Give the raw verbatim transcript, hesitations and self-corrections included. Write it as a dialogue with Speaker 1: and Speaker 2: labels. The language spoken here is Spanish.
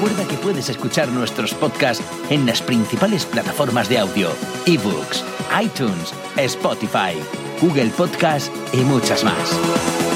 Speaker 1: recuerda que puedes escuchar nuestros podcasts en las principales plataformas de audio: eBooks, iTunes, Spotify, Google Podcast y muchas más.